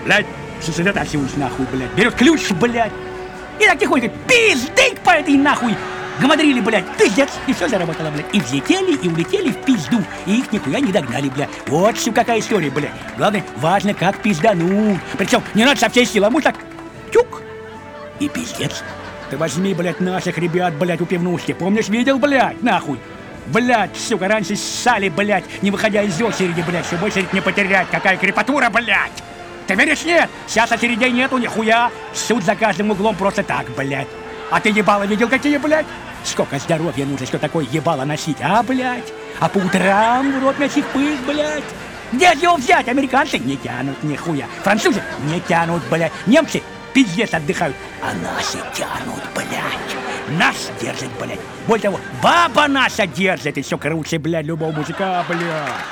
блядь, сосредотачиваюсь нахуй, блядь, берет ключ, блядь, и так тихонько пиздык по этой нахуй гамадрили, блядь, пиздец, и все заработало, блядь. И взлетели, и улетели в пизду, и их нихуя не догнали, блядь. Вот все какая история, блядь. Главное, важно, как пиздануть. Причем не надо со всей силы, а может так, тюк, и пиздец. Ты возьми, блядь, наших ребят, блядь, у пивнушки, помнишь, видел, блядь, нахуй? Блядь, сука, раньше ссали, блядь, не выходя из очереди, блядь, чтобы очередь не потерять. Какая крепатура, блядь. Ты веришь, нет? Сейчас очередей нету, нихуя. Суд за каждым углом просто так, блядь. А ты ебало видел какие, блядь? Сколько здоровья нужно, что такое ебало носить, а, блядь? А по утрам в рот мясих пыль, блядь. Где его взять? Американцы не тянут нихуя. Французы не тянут, блядь. Немцы пиздец отдыхают. А наши тянут, блядь. Нас держит, блядь. Более того, баба наша держит. И все круче, блядь, любого мужика, блядь.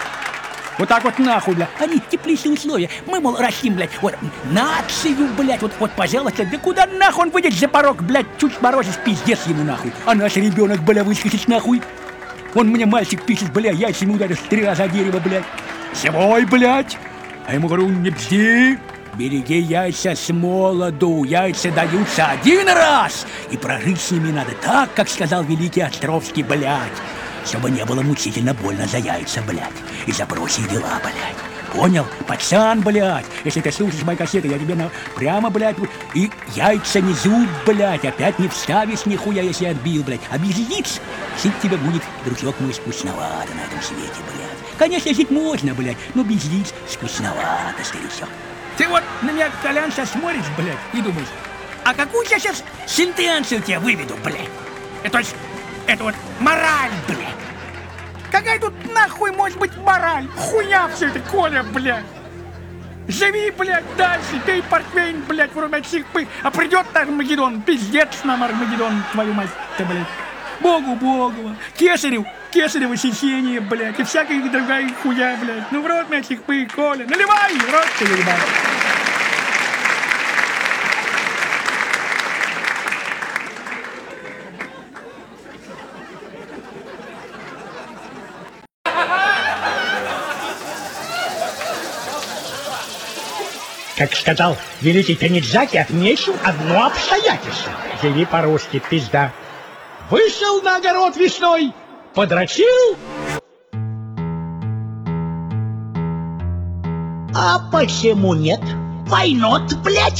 Вот так вот нахуй, блядь. Они теплейшие условия. Мы, мол, растим, блядь, вот нацию, блядь, вот, пожалуйста. Да куда нахуй он выйдет за порог, блядь, чуть морозишь, пиздец ему нахуй. А наш ребенок, бля, выскочит нахуй. Он мне мальчик пишет, бля, яйцами ударишь 3 раза дерево, блядь. Свой, блядь. А ему говорю, не бзди. Береги яйца с молоду. Яйца даются один раз. И прожить с ними надо так, как сказал великий Островский, блядь. Чтобы не было мучительно больно за яйца, блядь. И за прочие дела, блядь. Понял? Пацан, блядь. Если ты слушаешь мои кассеты, я тебе прямо, блядь, и яйца не зуб, блядь. Опять не вставишь нихуя, если отбил, блядь. А без яиц жить тебе будет, дружок мой, скучновато на этом свете, блядь. Конечно, жить можно, блядь, но без яиц скучновато, старичок. Ты вот на меня, Колян, сейчас смотришь, блядь, и думаешь, а какую я сейчас сентенцию тебе выведу, блядь? То есть, это вот мораль, блядь. Какая тут нахуй может быть мораль? Хуя все это, Коля, блядь. Живи, блядь, дальше, пей портвейн, блядь, вырубай психпы. А придет Армагеддон, пиздец нам Армагеддон, твою мать-то, блядь. Богу, кесарево сечение, блядь, и всякая другая хуя, блядь. Ну в рот мне психпы, Коля, наливай, в рот ты ебать. Как сказал великий Канидзаки, отмечу одно обстоятельство. Живи по-русски, пизда. Вышел на огород весной, подрочил. А почему нет? Why not, блядь?